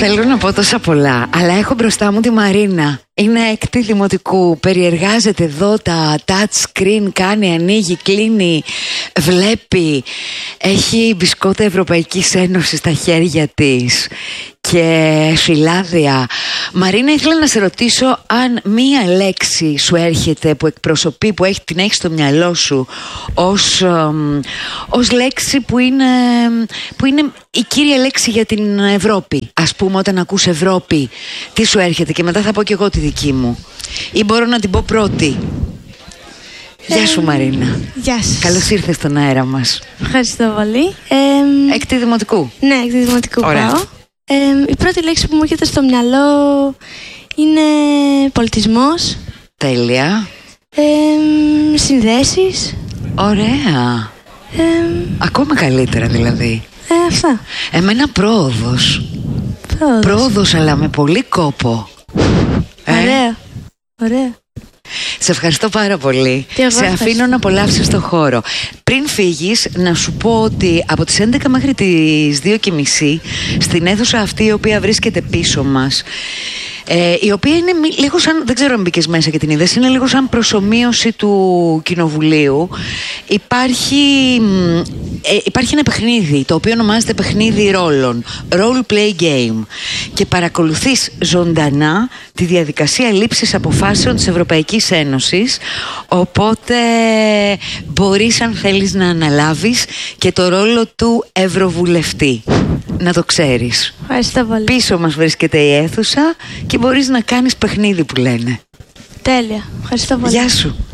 Θέλω να πω τόσα πολλά, αλλά έχω μπροστά μου τη Μαρίνα. Είναι έκτη δημοτικού, περιεργάζεται εδώ τα touch screen, κάνει, ανοίγει, κλείνει, βλέπει. Έχει μπισκότα Ευρωπαϊκής Ένωσης στα χέρια της και φυλάδια. Μαρίνα, ήθελα να σε ρωτήσω αν μία λέξη σου έρχεται που εκπροσωπεί, που την έχεις στο μυαλό σου ως λέξη που είναι η κύρια λέξη για την Ευρώπη. Ας πούμε, όταν ακούς Ευρώπη, τι σου έρχεται? Και μετά θα πω και εγώ τη δική μου. Ή μπορώ να την πω πρώτη. Γεια σου Μαρίνα. Γεια σας. Καλώς ήρθες στον αέρα μας. Ευχαριστώ πολύ. Έκτη δημοτικού. Ναι, έκτη δημοτικού πάω. Η πρώτη λέξη που μου έρχεται στο μυαλό είναι πολιτισμός. Τέλεια. Συνδέσεις. Ωραία. Ακόμα καλύτερα δηλαδή. Αυτά. Εμένα πρόοδος. Πρόοδος, αλλά με πολύ κόπο. Ωραία. Ωραία. Σε ευχαριστώ πάρα πολύ. Σε αφήνω να απολαύσεις το χώρο. Πριν φύγεις, να σου πω ότι από τις 11 μέχρι τις 2:30 στην αίθουσα αυτή, η οποία βρίσκεται πίσω μας, η οποία είναι λίγο σαν, δεν ξέρω αν μπήκες μέσα και την είδες, είναι λίγο σαν προσομοίωση του Κοινοβουλίου. Υπάρχει ένα παιχνίδι, το οποίο ονομάζεται παιχνίδι ρόλων, role play game, και παρακολουθείς ζωντανά τη διαδικασία λήψης αποφάσεων της Ευρωπαϊκής Ένωσης, οπότε μπορείς, αν θέλεις, να αναλάβεις και το ρόλο του Ευρωβουλευτή. Να το ξέρεις. Ευχαριστώ πολύ. Πίσω μας βρίσκεται η αίθουσα και μπορείς να κάνεις παιχνίδι, που λένε. Τέλεια. Ευχαριστώ πολύ. Γεια σου.